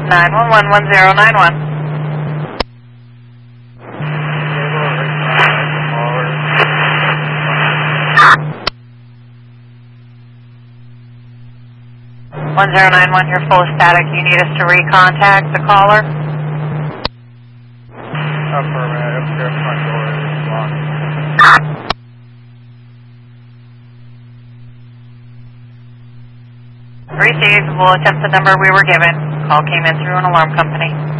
911-1091. 1091, you're full of static. You need us to recontact the caller? Affirmative. Upstairs front door is locked. Received. We'll attempt the number we were given. Call came in through an alarm company.